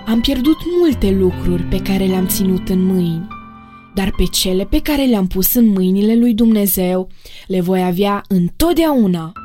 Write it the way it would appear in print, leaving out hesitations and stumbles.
Am pierdut multe lucruri pe care le-am ținut în mâini, dar pe cele pe care le-am pus în mâinile lui Dumnezeu le voi avea întotdeauna.